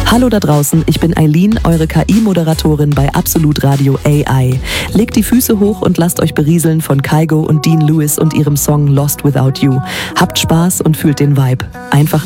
Hallo da draußen, ich bin Eileen, eure KI-Moderatorin bei Absolut Radio AI. Legt die Füße hoch und lasst euch berieseln von Kygo und Dean Lewis und ihrem Song Lost Without You. Habt Spaß und fühlt den Vibe. Einfach